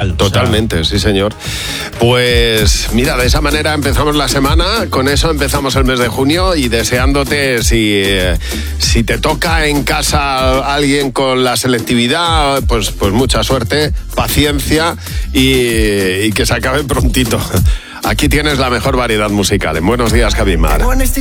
igual. Totalmente, sí señor. Pues mira, de esa manera empezamos la semana, con eso empezamos el mes de junio y deseándote, si te toca en casa alguien con la selectividad, pues mucha suerte, paciencia y que se acabe prontito. Aquí tienes la mejor variedad musical. En Buenos Días, Javi Mar.